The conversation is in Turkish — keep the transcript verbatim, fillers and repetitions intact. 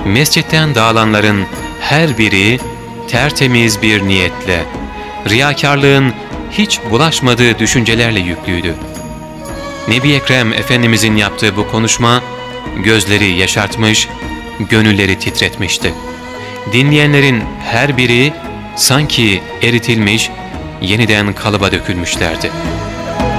mescitten dağılanların her biri tertemiz bir niyetle, riyakarlığın hiç bulaşmadığı düşüncelerle yüklüydü. Nebi Ekrem Efendimizin yaptığı bu konuşma, gözleri yaşartmış, gönülleri titretmişti. Dinleyenlerin her biri sanki eritilmiş, yeniden kalıba dökülmüşlerdi.